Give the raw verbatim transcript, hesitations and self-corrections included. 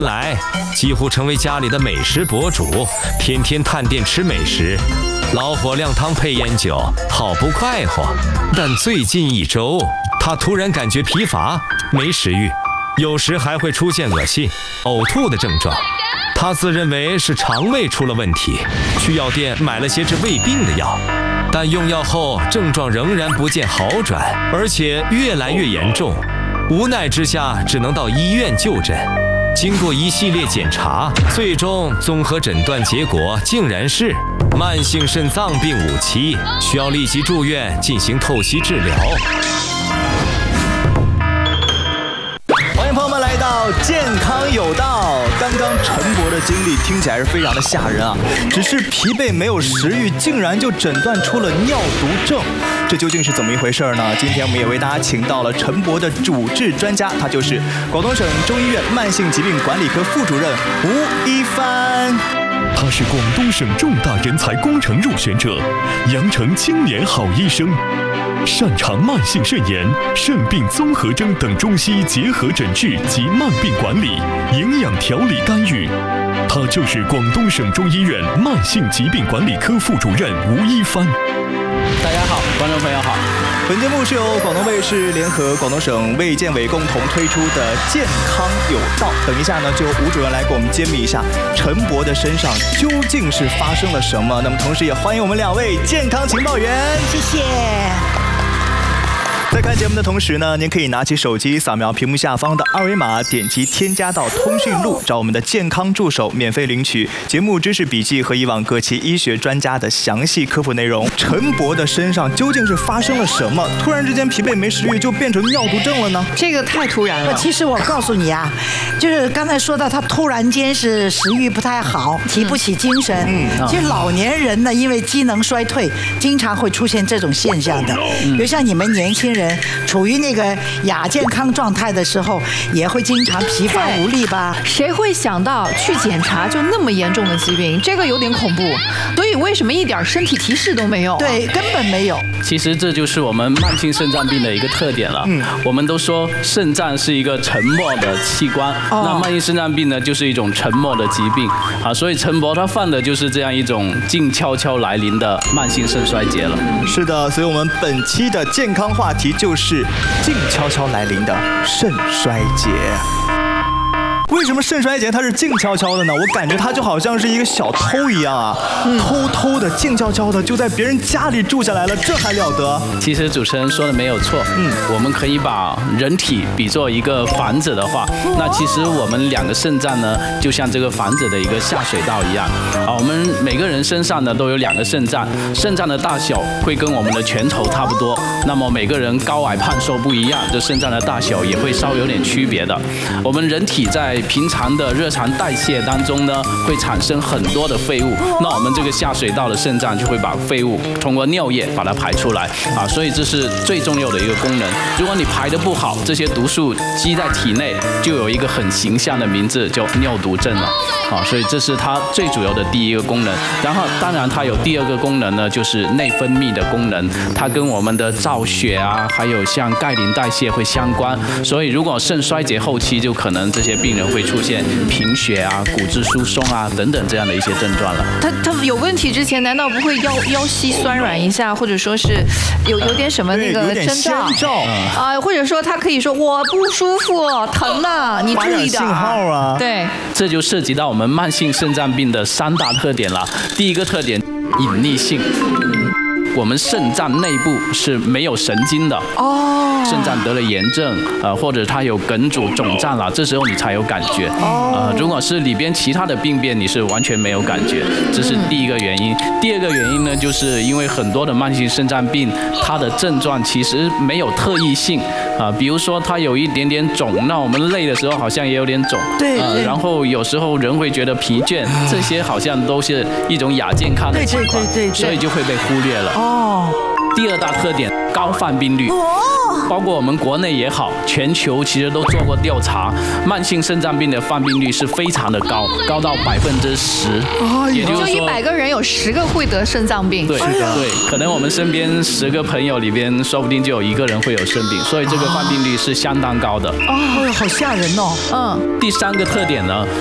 来几乎成为家里的美食博主，天天探店吃美食，老火靓汤配烟酒，好不快活。但最近一周，他突然感觉疲乏，没食欲，有时还会出现恶心、呕吐的症状。他自认为是肠胃出了问题，去药店买了些治胃病的药，但用药后症状仍然不见好转，而且越来越严重。无奈之下，只能到医院就诊。经过一系列检查，最终综合诊断结果竟然是慢性肾脏病五期，需要立即住院进行透析治疗。 欢迎朋友们来到健康有道。刚刚陈博的经历听起来是非常的吓人啊，只是疲惫没有食欲，竟然就诊断出了尿毒症，这究竟是怎么一回事呢？今天我们也为大家请到了陈博的主治专家，他就是广东省中医院慢性疾病管理科副主任吴一帆。 他是广东省重大人才工程入选者，羊城青年好医生，擅长慢性肾炎、肾病综合征等中西结合诊治及慢病管理、营养调理干预。他就是广东省中医院慢性疾病管理科副主任吴一帆。 大家好，观众朋友好。本节目是由广东卫视联合广东省卫健委共同推出的《健康有道》。等一下呢，就由吴主任来给我们揭秘一下陈博的身上究竟是发生了什么。那么同时也欢迎我们两位健康情报员， 谢谢。 在看节目的同时呢，您可以拿起手机扫描屏幕下方的二维码，点击添加到通讯录，找我们的健康助手免费领取节目知识笔记和以往各期医学专家的详细科普内容。陈博的身上究竟是发生了什么？突然之间疲惫没食欲就变成尿毒症了呢？ 这个太突然了。其实我告诉你啊，就是刚才说到他突然间是食欲不太好，提不起精神。嗯，其实老年人呢，因为机能衰退，经常会出现这种现象的。比如像你们年轻人处于那个亚健康状态的时候，也会经常疲乏无力吧？ 谁会想到去检查就那么严重的疾病？这个有点恐怖。所以为什么一点身体提示都没有？ 对，根本没有。 其实这就是我们慢性肾脏病的一个特点了。嗯，我们都说肾脏是一个沉默的器官，哦、那慢性肾脏病呢，就是一种沉默的疾病啊。所以陈博他犯的就是这样一种静悄悄来临的慢性肾衰竭了。 是的，所以我们本期的健康话题就是静悄悄来临的肾衰竭。为什么肾衰竭它是静悄悄的呢？我感觉它就好像是一个小偷一样啊，嗯、偷偷的、静悄悄的就在别人家里住下来了，这还了得？ 其实主持人说的没有错，嗯，我们可以把人体比作一个房子的话，那其实我们两个肾脏呢，就像这个房子的一个下水道一样啊。我们每个人身上呢都有两个肾脏，肾脏的大小会跟我们的拳头差不多，那么每个人高矮胖瘦不一样，这肾脏的大小也会稍微有点区别的。我们人体在平常的日常代谢当中呢，会产生很多的废物，那我们这个下水道的肾脏就会把废物通过尿液把它排出来啊，所以这是最重要的一个功能。如果你排得不好，这些毒素积在体内，就有一个很形象的名字叫尿毒症了啊，所以这是它最主要的第一个功能。然后当然它有第二个功能呢，就是内分泌的功能，它跟我们的造血啊，还有像钙磷代谢会相关，所以如果肾衰竭后期，就可能这些病人会出现贫血啊、骨质疏松啊等等这样的一些症状了。 他他有问题之前，难道不会腰腰膝酸软一下，或者说是有有点什么那个征兆啊、呃？或者说他可以说我不舒服、疼了，你注意点。 信号啊。 对， 这就涉及到我们慢性肾脏病的三大特点了。第一个特点，隐匿性。我们肾脏内部是没有神经的哦，肾脏得了炎症，呃，或者它有梗阻、肿胀了，这时候你才有感觉。呃，如果是里边其他的病变，你是完全没有感觉，这是第一个原因。第二个原因呢，就是因为很多的慢性肾脏病，它的症状其实没有特异性啊、呃，比如说它有一点点肿，那我们累的时候好像也有点肿， 对， 呃，然后有时候人会觉得疲倦，这些好像都是一种亚健康的情况， 对对对对， 所以就会被忽略了。 哦， 第二大特点， 高犯病率。包括我们国内也好，全球其实都做过调查，慢性肾脏病的犯病率是非常的高，高到百分之十。也就是说， 就一百个人有十个会得肾脏病。 对对，可能我们身边十个朋友里边，说不定就有一个人会有肾病，所以这个犯病率是相当高的。 哦，好吓人哦。 嗯。 第三个特点呢，